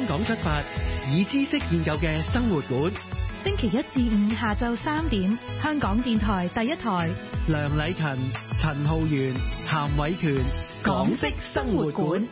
香港出發，以知識研究嘅生活館。 星期一至五下晝3點，香港電台第一台。 梁禮勤、陳浩源、譚偉權，港式生活館。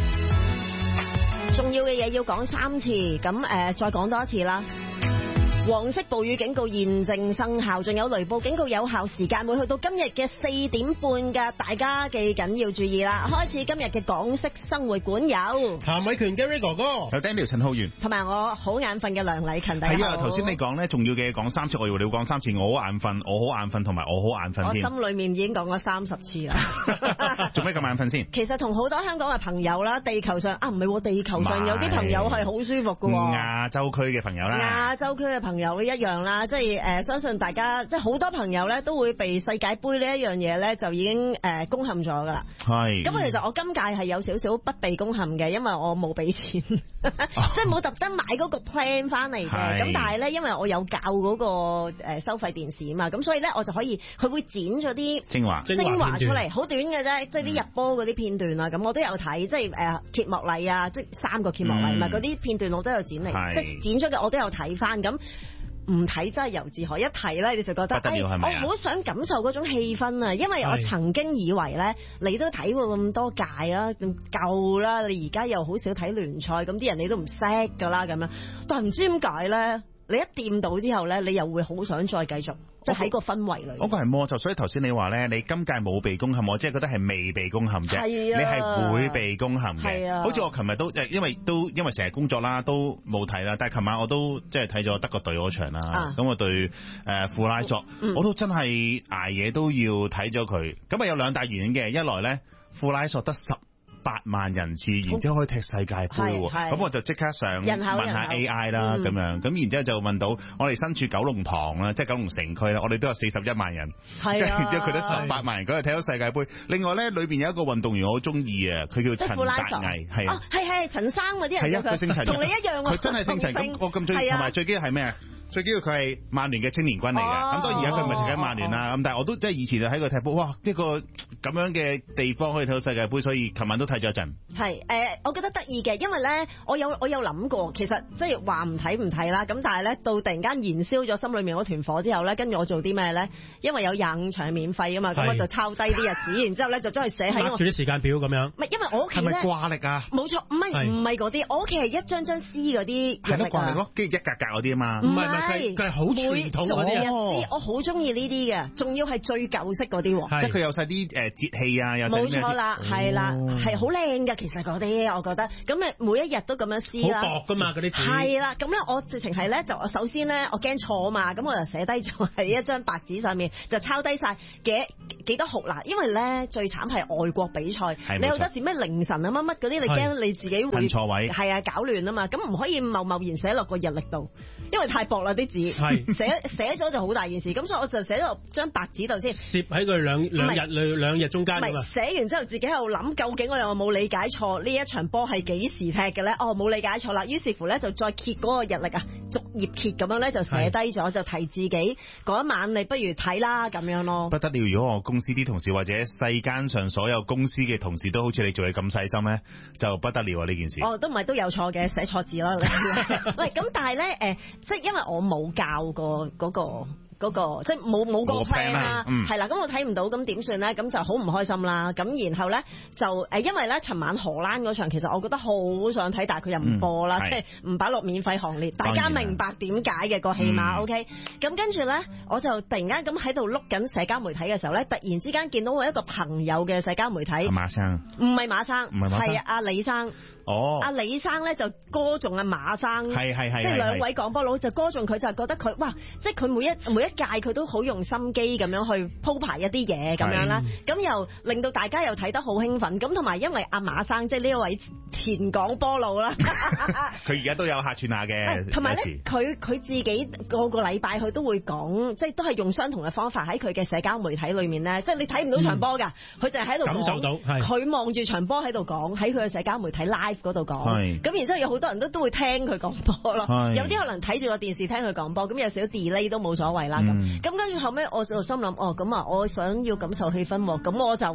重要嘅嘢要講3次，咁再講多一次啦。黃色暴雨警告現正生效，仲有雷暴警告有效時間會去到今日嘅4點半㗎，大家記緊要注意啦。開始今日嘅港式生活館有譚偉權 Gary 哥哥， 有 Daniel 陳浩源， 同埋我好眼瞓嘅梁禮勤。係啊，頭先你講咧重要嘅講3次，我以為你會講3次，我好眼瞓，我好眼瞓，同埋我好眼瞓。 我心裏面已經講咗30次啦。 做咩咁眼瞓先？ 其實同好多香港嘅朋友啦，地球上唔係，地球上有啲朋友係好舒服㗎。 亞洲區嘅朋友啦， 亞洲區嘅朋友一樣啦。即係相信大家即係好多朋友咧都會被世界盃呢一樣嘢咧就已經攻陷咗㗎啦。係。咁其實我今屆係有少少不被攻陷嘅，因為我冇俾錢，即係冇特登買嗰個 plan 翻嚟嘅。咁但係咧，因為我有教嗰個收費電視啊嘛，咁所以咧我就可以佢會剪咗啲精華出嚟，好短嘅啫，即係啲入波嗰啲片段啊。咁我都有睇，即係揭幕禮啊，即係3個揭幕禮，嗰啲片段我都有剪嚟，即係剪出嘅我都有睇翻咁。唔睇真係由自可，一睇咧你就覺得我好想感受嗰種氣氛啊！因為我曾經以為咧，你都睇過咁多屆啦，夠啦，你而家又好少睇聯賽，咁啲人你都唔識㗎啦咁樣，但係唔知點解咧，你一掂到之後咧，你又會好想再繼續，即係喺個氛圍裏。嗰個係魔咒，所以頭先你話咧，你今屆冇被攻陷，我即係覺得係未被攻陷啫。係啊，你係會被攻陷嘅。係啊，好似我琴日都因為成日工作啦，都冇睇啦。但係琴晚我都即係睇咗德國隊嗰場啦。咁我對庫拉索，我都真係捱夜都要睇咗佢。咁啊有2大原因嘅，一來咧庫拉索得18萬人次，然之後可以踢世界盃喎，咁我就即刻上問下 AI 啦，咁樣，咁然之後就問到我哋身處九龍塘啦，即係九龍城區啦，我哋都有41萬人，然之後佢得18萬人嗰日睇到世界盃。另外咧，裏邊有一個運動員我好中意啊，佢叫陳達毅，係啊，係陳生嗰啲人，佢姓陳，同你一樣，佢真係姓陳。咁我咁中意，同埋最緊要係咩啊？最緊要佢係曼聯嘅青年軍嚟嘅，咁當然而家佢唔係踢緊曼聯啦，咁但係我都即係以前就喺佢踢波，哇！一個咁樣嘅地方可以睇到世界盃，所以琴晚都睇咗一陣。係我覺得得意嘅，因為咧我有諗過，其實即係話唔睇啦，咁但係咧到突然間燃燒咗心裏面嗰團火之後咧，跟住我做啲咩咧？因為有25場免費啊嘛，咁我就抄低啲日子，然之後咧就將佢寫喺我住啲時間表咁樣。 唔係，因為我屋企咧係咪掛曆啊？冇錯，唔係嗰啲，我屋企係一張張撕嗰啲日曆啊。掛曆咯，跟住一格格嗰啲啊嘛。唔係。佢係好傳統嗰啲，我好中意呢啲嘅，仲要係最舊式嗰啲，即係佢有晒啲節氣啊，有冇錯啦，係啦，係好靚㗎。其實嗰啲我覺得，咁每一日都咁樣撕啦，好薄㗎嘛嗰啲紙，係啦，咁咧我直情係咧就首先咧我驚錯啊嘛，咁我就寫低咗喺一張白紙上面，就抄低晒幾多號嗱，因為咧最慘係外國比賽，你好多字咩凌晨啊乜乜嗰啲，你驚你自己會錯位，係啊搞亂啊嘛，咁唔可以貿然寫落個日曆度，因為太薄啦啲紙，寫咗就好大件事，咁所以我就寫咗張白紙度先，攝喺佢兩日中間。唔係寫完之後自己喺度諗，究竟我有冇理解錯呢一場波係幾時踢嘅咧？哦，冇理解錯啦，於是乎咧就再揭嗰個日曆啊，逐頁揭咁樣咧就寫低咗，就提自己嗰一晚你不如睇啦咁樣咯。不得了，如果我公司啲同事或者世間上所有公司嘅同事都好似你做嘢咁細心咧，就不得了啊呢件事。哦，都唔係都有錯嘅，寫錯字啦。喂，咁但係咧即係因為我冇教過嗰個即係冇嗰個 plan 啦，係啦，咁我睇唔到，咁點算咧？咁就好唔開心啦。咁然後咧就因為咧尋晚荷蘭嗰場其實我覺得好想睇，但係佢又唔播啦，即係唔擺落免費行列。大家明白點解嘅個戲碼 OK？咁跟住咧，我就突然間咁喺度碌緊社交媒體嘅時候咧，突然之間見到我一個朋友嘅社交媒體，馬生，唔係馬生，係阿李生。哦，阿李生咧就歌頌阿馬生，係，即係兩位廣播佬就歌頌佢，就覺得佢哇，即係佢每一屆佢都好用心機咁樣去鋪排一啲嘢咁樣啦，咁又令到大家又睇得好興奮，咁同埋因為阿馬生即係呢一位前廣播佬啦，佢而家都有客串下嘅，同埋咧佢自己個禮拜佢都會講，即係都係用相同嘅方法喺佢嘅社交媒體裏面咧，即係你睇唔到場波㗎，佢就係喺度感受到，佢望住場波喺度講，喺佢嘅社交媒體 live 嗰度講，咁然之後有好多人都會聽佢講波咯，有啲可能睇住個電視聽佢講波，咁有少少 delay 都冇所謂啦。咁跟住後尾我就心諗，咁啊，我想要感受氣氛喎，咁我就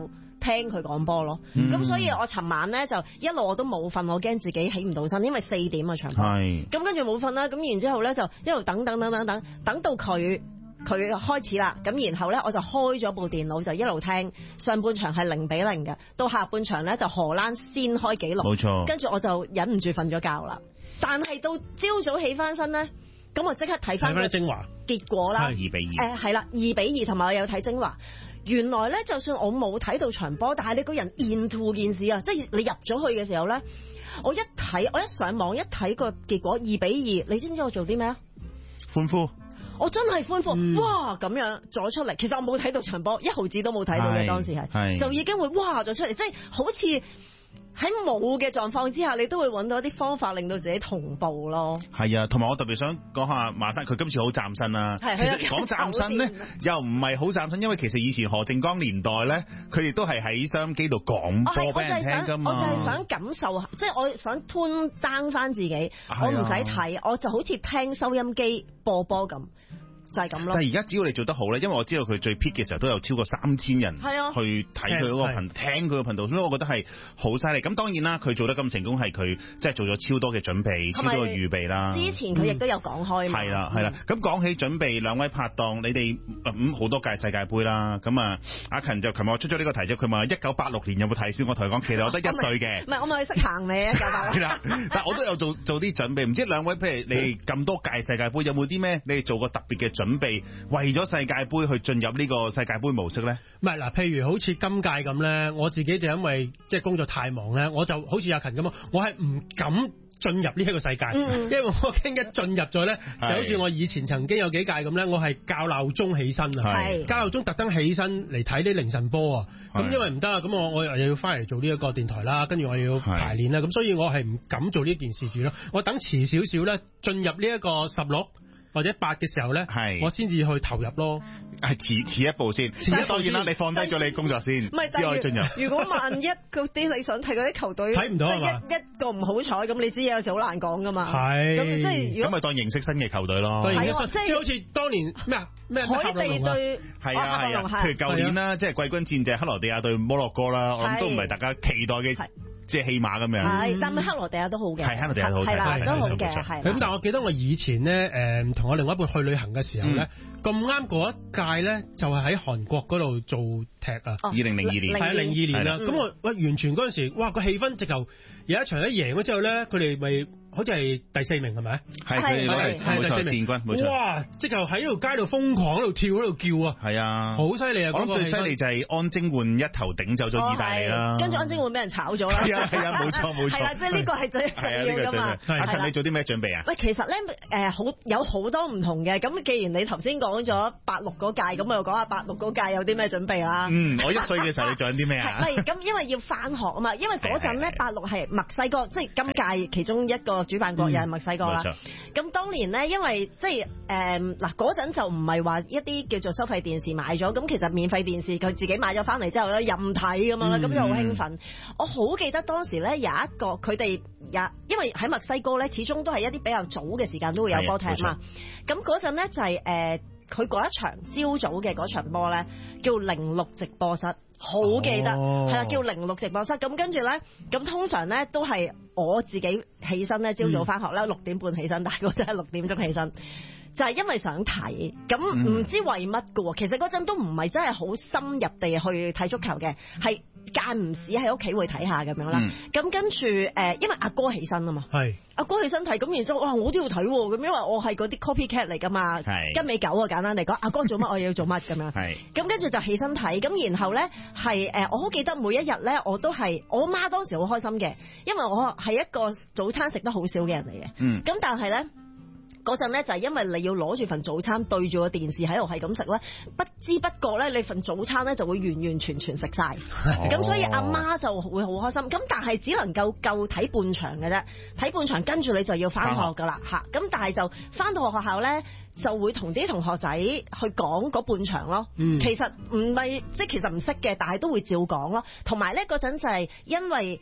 聽佢講波咯。咁所以我尋晚咧就一路我都冇瞓，我驚自己起唔到身，因為4點啊場波。咁跟住冇瞓啦，咁然之後咧就一路等到佢開始啦，咁然後咧我就開咗部電腦就一路聽，上半場係0-0嘅，到下半場咧就荷蘭先開紀錄，冇錯，跟住我就忍唔住瞓咗覺啦。但係到朝早起翻身咧，咁我即刻睇翻精華結果啦 ，2-2， 係啦，2-2，同埋我有睇精華。原來咧就算我冇睇到場波，但係你個人 into 件事啊，即係你入咗去嘅時候咧，我一上網一睇個結果2-2，你知唔知我做啲咩啊？ 歡呼。我真係歡呼，哇咁樣咗出嚟。其實我冇睇到場波，1毫子都冇睇到嘅，當時係就已經會哇咗出嚟，即係好似喺冇嘅狀況之下，你都會揾到一啲方法令到自己同步咯。 係啊，同埋我特別想講下馬生，佢今次好嶄新啦。其實講嶄新咧，又唔係好嶄新，因為其實以前何正剛年代咧，佢哋都係喺收音機度講波俾人聽㗎嘛。我就係想感受下，即係我想 tune down 翻自己，我唔使睇，我就好似聽收音機播波咁。就係咁咯。但係而家只要你做得好咧，因為我知道佢最 peak 嘅時候都有超過3000人去睇佢嗰個頻，聽佢個頻道，所以我覺得係好犀利。咁當然啦，佢做得咁成功係佢即係做咗超多嘅準備，超多嘅預備啦。之前佢亦都有講開嘛。係啦。咁講起準備，兩位拍檔，你哋好多屆世界盃啦。咁啊，阿勤就琴日出咗呢個題啫，佢問1986年有冇睇先？我同佢講，其實我得1歲嘅。唔係，我咪識行未啊？係啦，但係我都有做啲準備。唔知兩位譬如你哋咁多屆世界盃，有冇啲咩你哋做過特別嘅準備，為咗世界盃去進入呢個世界盃模式咧？ 唔係嗱，譬如好似今屆咁咧，我自己就因為即係工作太忙咧，我就好似阿勤咁啊，我係唔敢進入呢一個世界，因為我驚一進入咗咧，就好似我以前曾經有幾屆咁咧，我係校鬧鐘起身啊，校鬧鐘特登起身嚟睇啲凌晨波啊，咁因為唔得啊，咁我又要翻嚟做呢一個電台啦，跟住我要排練啦，咁所以我係唔敢做呢件事住咯，我等遲少少咧進入呢一個16或者8嘅時候咧，我先至去投入咯。 係遲一步先。當然啦，你放低咗你工作先，先可以進入。 如果萬一嗰啲你想睇嗰啲球隊睇唔到，即係一個唔好彩咁，你知有時好難講噶嘛。 係。 咁即係如果咁咪當認識新嘅球隊咯。 即係好似當年咩海地對係啊，譬如舊年啦，即係季軍戰就係克羅地亞對摩洛哥啦，我諗都唔係大家期待嘅。即係戲碼咁樣，係，但係克羅地亞都好嘅，係克羅地亞都好嘅，係啦，都好嘅，係。 咁但係我記得我以前咧，同我另外一半去旅行嘅時候咧，咁啱嗰一屆咧就係喺韓國嗰度做踢啊 ，2002年， 係啊，02年啦。咁我完全嗰陣時，哇個氣氛直頭有一場一贏咗之後咧，佢哋咪好似係第4名係咪？ 係佢哋係第4名，冠軍，冇錯。 哇！即係喺條街度瘋狂喺度跳喺度叫啊！ 係啊， 好犀利啊！ 我諗最犀利就係安貞煥一頭頂走咗意大利啦， 跟住安貞煥俾人炒咗啦。 係啊，冇錯。係啦，即係呢個係最重要噶嘛。 阿勤，你做啲咩準備啊？ 喂，其實咧有好多唔同嘅。咁既然你頭先講咗86嗰屆，咁我又講下86嗰屆有啲咩準備啦。 我1歲嘅時候你做緊啲咩啊？ 係咁，因為要翻學啊嘛。因為嗰陣咧86係墨西哥，即係今屆其中一個主辦國又係墨西哥啦。咁當年咧，因為即係嗱嗰陣就唔係話一啲叫做收費電視買咗，咁其實免費電視佢自己買咗翻嚟之後咧任睇咁樣啦，咁就好興奮。我好記得當時咧有一個佢哋因為喺墨西哥咧，始終都係一啲比較早嘅時間都會有波踢嘛。咁嗰陣咧就係佢嗰一場朝早嘅嗰場波咧叫06直播室，好記得係啦，叫06直播室。咁跟住咧，咁通常咧都係我自己起身咧，朝早翻學啦，6點半起身，但係嗰陣係6點鐘起身。就係因為想睇，咁唔知為乜嘅喎。其實嗰陣都唔係真係好深入地去睇足球嘅，係間唔時喺屋企會睇下咁樣啦。咁跟住因為阿哥起身啊嘛，阿哥起身睇，咁然之後哇我都要睇喎，咁因為我係嗰啲 copycat 嚟㗎嘛，跟尾狗啊簡單嚟講，阿哥做乜我要做乜咁樣。咁跟住就起身睇，咁然後咧係我好記得每一日咧我都係我媽當時好開心嘅，因為我係一個早餐食得好少嘅人嚟嘅。咁但係咧。嗰陣咧就係因為你要攞住份早餐對住個電視喺度係咁食咧，不知不覺咧你份早餐咧就會完完全全食晒，咁所以阿媽就會好開心。咁但係只能夠睇半場嘅啫，睇半場跟住你就要翻學噶啦嚇。咁但係就翻到學校咧就會同啲同學仔去講嗰半場咯。其實唔係即係其實唔識嘅，但係都會照講咯。同埋咧嗰陣就係因為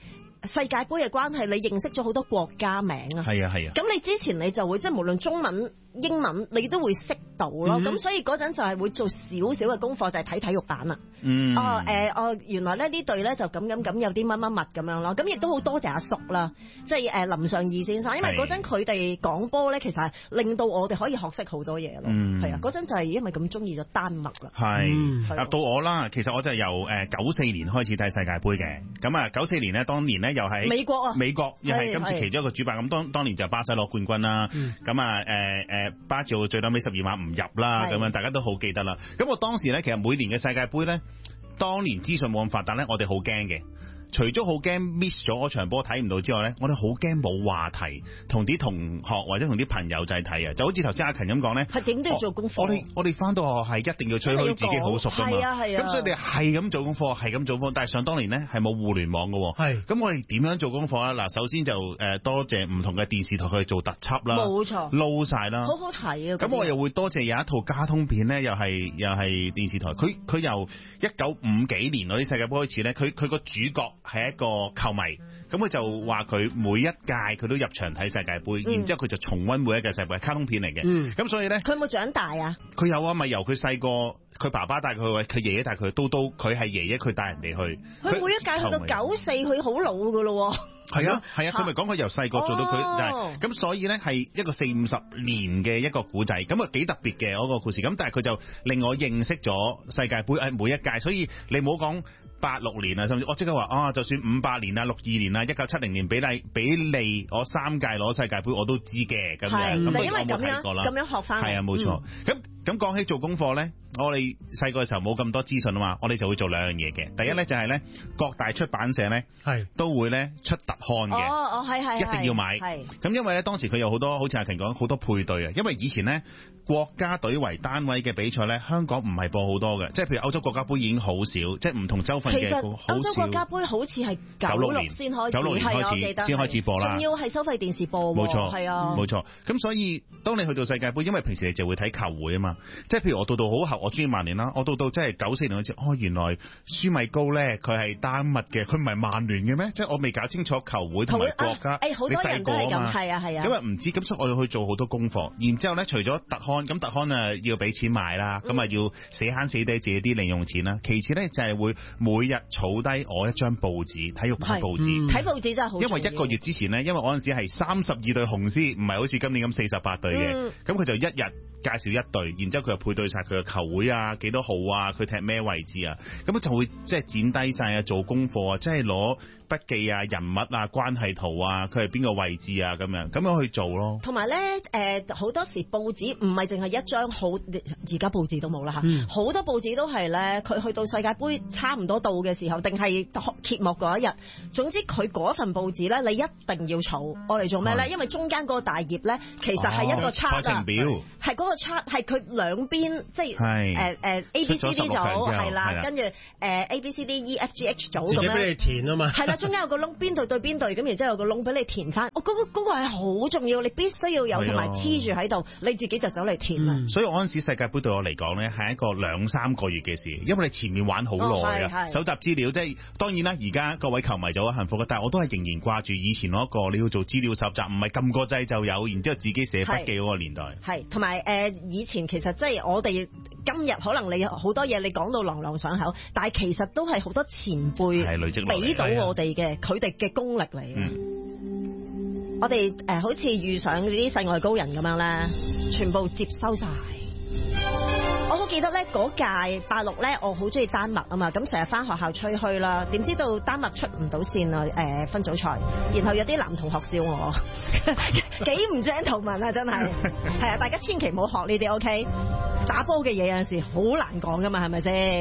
世界盃嘅關係，你認識咗好多國家名啊。 係啊。 咁你之前你就會即係無論中文、英文，你都會識到咯。咁所以嗰陣就係會做少少嘅功課，就係睇體育版啦。原來咧呢隊咧就咁有啲乜咁樣咯。咁亦都好多謝阿叔啦，即係林尚義先生，因為嗰陣佢哋講波咧，其實係令到我哋可以學識好多嘢咯。係啊，嗰陣就係因為咁中意咗丹麥啦。 係到我啦，其實我就係由94年開始睇世界盃嘅。咁啊94年呢，當年呢又喺美國又係今次其中一個主辦。咁當年就巴西攞冠軍啦。咁巴治奧最尾12碼唔入啦，咁樣大家都好記得啦。咁我當時咧，其實每年嘅世界盃咧，當年資訊冇咁發達咧，我哋好驚嘅。除咗好驚 miss 咗嗰場波睇唔到之外咧，我哋好驚冇話題同啲同學或者同啲朋友仔睇啊！就好似頭先阿勤咁講咧， 係點都要做功課。 我哋翻到學係一定要吹噓自己好熟㗎嘛。係啊。咁所以你係咁做功課，係咁做功課。但係想當年咧係冇互聯網㗎喎。係。咁我哋點樣做功課咧？嗱，首先就多謝唔同嘅電視台去做特輯啦。冇錯。撈晒啦。好好睇啊！咁我又會多謝有一套卡通片咧，又係電視台。佢由1950幾年嗰啲世界盃開始咧，佢個主角係一個球迷，咁佢就話佢每一屆佢都入場睇世界盃，然之後佢就重溫每一屆世界盃，卡通片嚟嘅。咁所以咧，佢有冇長大啊？佢有啊，咪由佢細個，佢爸爸帶佢去，佢爺爺帶佢去，到佢係爺爺佢帶人哋去。佢每一屆去到94，佢好老噶咯。係啊，佢咪講佢由細個做到佢，咁所以咧係一個40-50年嘅一個古仔，咁啊幾特別嘅嗰個故事。咁但係佢就令我認識咗世界盃每一屆，所以你唔好講86年啊，甚至我即刻話就算58年啊、62年啊、1970年比利我3屆攞世界盃我都知嘅咁樣，咁因為咁樣學翻。係啊，冇錯。咁講起做功課咧，我哋細個嘅時候冇咁多資訊啊嘛，我哋就會做兩樣嘢嘅。第一咧就係咧各大出版社咧都會咧出特刊嘅，係一定要買。咁因為咧當時佢有好多，好似阿勤講好多配對啊。因為以前咧國家隊為單位嘅比賽咧，香港唔係播好多嘅，即係譬如歐洲國家盃已經好少，即係唔同州份嘅。其實歐洲國家盃好似係96年先開始，96年開始先開始播啦。仲要係收費電視播喎。冇錯，係啊，冇錯。咁所以當你去到世界盃，因為平時你就會睇球會啊嘛。即係譬如我到好後，我中意曼聯啦。我到即係94年嗰次，原來舒米高咧佢係丹麥嘅，佢唔係曼聯嘅咩？即係我未搞清楚球會同埋國家。好多人都係咁，係啊。因為唔知，咁所以我要去做好多功課。然之後咧，除咗特刊，咁特刊啊要俾錢買啦，咁啊要死慳死抵自己啲零用錢啦。其次咧就係會每日儲低我一張報紙，體育版報紙。睇報紙真係好。因為1個月之前咧，因為我嗰陣時係32隊雄獅，唔係好似今年咁48隊嘅，咁佢就一日介紹一隊，然之後佢就配對晒佢嘅球會啊，幾多號啊，佢踢咩位置啊，咁就會即係剪低晒啊，做功課啊，即係攞筆記啊、人物啊、關係圖啊，佢係邊個位置啊，咁樣去做咯。同埋咧，好多時報紙唔係淨係一張，而家報紙都冇啦嚇，好多報紙都係咧，佢去到世界盃差唔多到嘅時候，定係揭幕嗰一日，總之佢嗰份報紙咧，你一定要儲，我嚟做咩咧？因為中間嗰個大頁咧，其實係一個 chart 啊，係嗰個 chart 係佢兩邊，即係A B C D 組係啦，跟住A B C D E F G H 組咁樣，自己俾你填啊嘛，係啦，中間有個窿，邊隊對邊隊，咁然之後有個窿俾你填翻。嗰個係好重要，你必須要有，同埋黐住喺度，你自己就走嚟填啦。所以我嗰陣時世界盃對我嚟講咧，係一個2-3個月嘅事，因為你前面玩好耐啊，搜集資料，即係當然啦。而家各位球迷就好幸福嘅，但係我都係仍然掛住以前嗰個你要做資料搜集，唔係撳個掣就有，然之後自己寫筆記嗰個年代。係，同埋以前其實即係我哋今日可能你好多嘢你講到朗朗上口，但係其實都係好多前輩累積俾到我哋嘅，佢哋嘅功力嚟嘅。我哋好似遇上啲世外高人咁樣咧，全部接收晒。我好記得咧嗰屆86咧，我好中意丹麥啊嘛，咁成日翻學校吹噓啦，點知道丹麥出唔到線啊，分組賽，然後有啲男同學笑我，幾唔 gentleman 啊，真係，係啊，大家千祈唔好學呢啲 OK，打波嘅嘢有陣時好難講噶嘛，係咪先？